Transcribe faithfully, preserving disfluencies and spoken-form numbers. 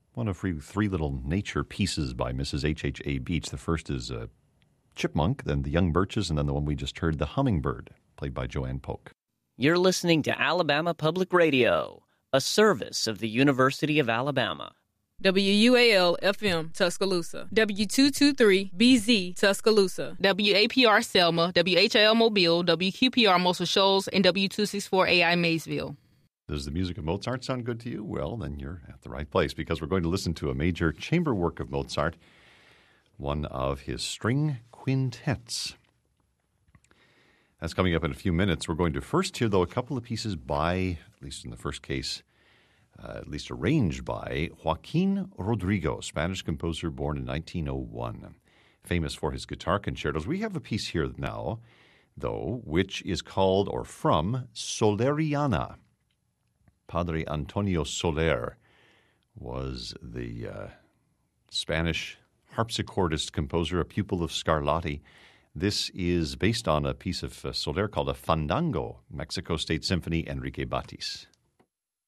one of three, three little nature pieces by Missus H H A. Beach. The first is uh, Chipmunk, then the Young Birches, and then the one we just heard, the Hummingbird, played by Joanne Polk. You're listening to Alabama Public Radio, a service of the University of Alabama. W U A L F M Tuscaloosa, W two twenty-three B Z Tuscaloosa, W A P R Selma, W H L Mobile, W Q P R Muscle Shoals, and W two sixty-four A I Maysville. Does the music of Mozart sound good to you? Well, then you're at the right place, because we're going to listen to a major chamber work of Mozart, one of his string quintets. That's coming up in a few minutes. We're going to first hear, though, a couple of pieces by, at least in the first case, uh, at least arranged by Joaquin Rodrigo, Spanish composer born in nineteen oh one, famous for his guitar concertos. We have a piece here now, though, which is called, or from, Soleriana. Padre Antonio Soler was the uh, Spanish harpsichordist composer, a pupil of Scarlatti. This is based on a piece of uh, Soler called a Fandango, Mexico State Symphony, Enrique Batis.